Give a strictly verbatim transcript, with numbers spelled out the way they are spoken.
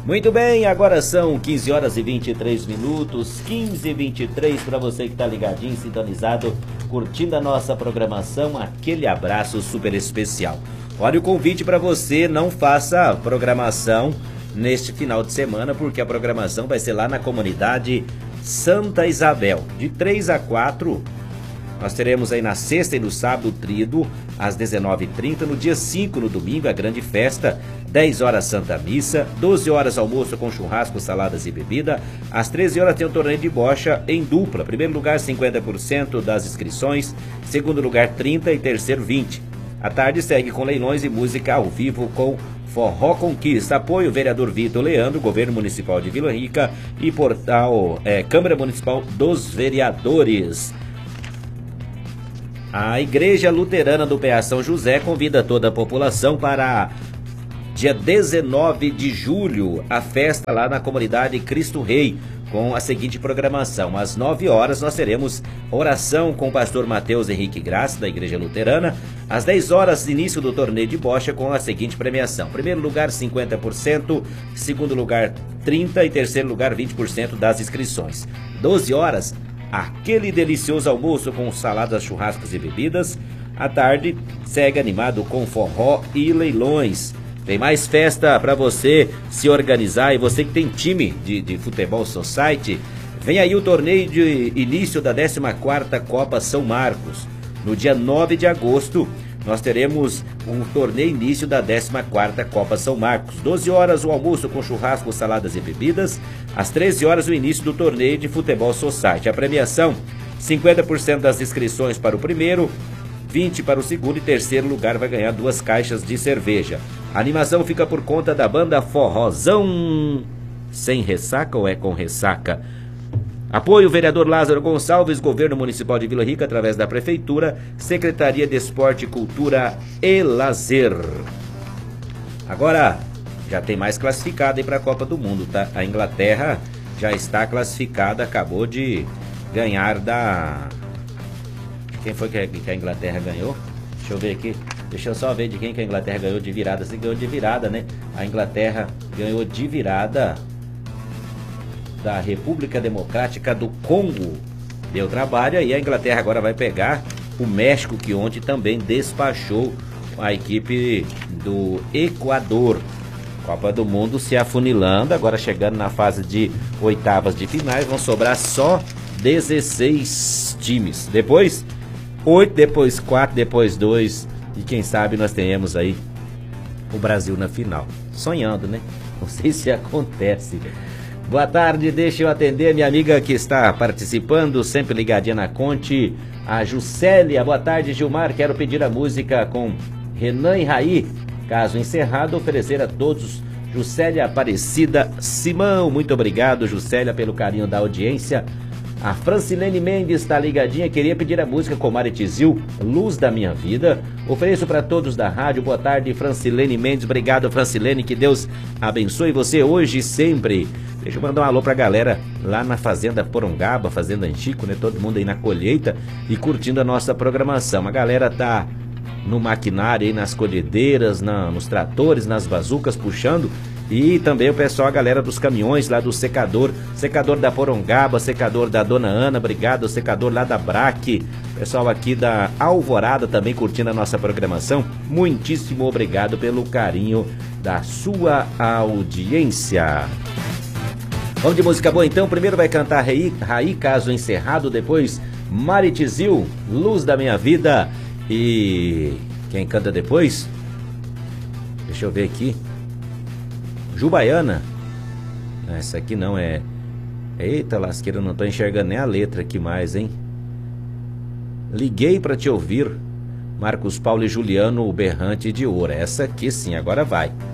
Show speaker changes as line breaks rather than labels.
Muito bem, agora são quinze horas e vinte e três minutos, quinze e vinte e três para você que está ligadinho, sintonizado, curtindo a nossa programação, aquele abraço super especial. Olha o convite para você, não faça programação neste final de semana, porque a programação vai ser lá na comunidade Santa Isabel, de três a quatro. Nós teremos aí na sexta e no sábado o tríduo, às dezenove e trinta. No dia cinco, no domingo, a grande festa, dez horas Santa Missa, doze horas almoço com churrasco, saladas e bebida. Às treze horas tem o torneio de bocha em dupla. Primeiro lugar, cinquenta por cento das inscrições. Segundo lugar, trinta por cento e terceiro, vinte por cento. À tarde segue com leilões e música ao vivo com Forró Conquista. Apoio vereador Vitor Leandro, Governo Municipal de Vila Rica e portal é, Câmara Municipal dos Vereadores. A Igreja Luterana do P A São José convida toda a população para dia dezenove de julho, a festa lá na comunidade Cristo Rei, com a seguinte programação. Às nove horas nós teremos oração com o pastor Mateus Henrique Graça, da Igreja Luterana. Às dez horas, início do torneio de bocha com a seguinte premiação. Primeiro lugar, cinquenta por cento, segundo lugar, trinta por cento e terceiro lugar, vinte por cento das inscrições. doze horas, aquele delicioso almoço com saladas, churrascos e bebidas. À tarde, segue animado com forró e leilões. Tem mais festa para você se organizar. E você que tem time de, de futebol society, vem aí o torneio de início da décima quarta Copa São Marcos. No dia nove de agosto, nós teremos um torneio início da décima quarta Copa São Marcos. doze horas o almoço com churrasco, saladas e bebidas. Às treze horas o início do torneio de futebol society. A premiação, cinquenta por cento das inscrições para o primeiro, vinte por cento para o segundo e terceiro lugar vai ganhar duas caixas de cerveja. A animação fica por conta da banda Forrozão. Sem ressaca ou é com ressaca? Apoio vereador Lázaro Gonçalves, Governo Municipal de Vila Rica, através da Prefeitura, Secretaria de Esporte, Cultura e Lazer. Agora, já tem mais classificado aí para a Copa do Mundo, tá? A Inglaterra já está classificada, acabou de ganhar da... Quem foi que a Inglaterra ganhou? Deixa eu ver aqui. Deixa eu só ver de quem que a Inglaterra ganhou de virada. Se ganhou de virada, né? A Inglaterra ganhou de virada da República Democrática do Congo. Deu trabalho aí. A Inglaterra agora vai pegar o México, que ontem também despachou a equipe do Equador. Copa do Mundo se afunilando. Agora chegando na fase de oitavas de finais. Vão sobrar só dezesseis times. Depois, oito, depois quatro, depois dois. E quem sabe nós tenhamos aí o Brasil na final. Sonhando, né? Não sei se acontece. Boa tarde, deixa eu atender minha amiga que está participando, sempre ligadinha na Conte, a Juscelia. Boa tarde, Gilmar. Quero pedir a música com Renan e Raí. Caso encerrado, oferecer a todos. Juscelia Aparecida Simão. Muito obrigado, Juscelia, pelo carinho da audiência. A Francilene Mendes está ligadinha, queria pedir a música com Mari Tizil, Luz da Minha Vida. Ofereço para todos da rádio. Boa tarde, Francilene Mendes. Obrigado, Francilene, que Deus abençoe você hoje e sempre. Deixa eu mandar um alô pra galera lá na Fazenda Porongaba, Fazenda Anchico, né? Todo mundo aí na colheita e curtindo a nossa programação. A galera tá no maquinário aí, nas colhedeiras, na, nos tratores, nas bazucas, puxando. E também o pessoal, a galera dos caminhões lá do secador, secador da Porongaba, secador da Dona Ana, obrigado, secador lá da Braque, pessoal aqui da Alvorada também curtindo a nossa programação, muitíssimo obrigado pelo carinho da sua audiência. Vamos de música boa então, primeiro vai cantar Raí, Raí Caso Encerrado, depois Mari Tizil, Luz da Minha Vida, e quem canta depois? Deixa eu ver aqui. Jubaiana. Essa aqui não é... Eita lasqueira, não tô enxergando nem a letra aqui mais, hein? Liguei pra te ouvir. Marcos Paulo e Juliano, o Berrante de Ouro. Essa aqui sim, agora vai.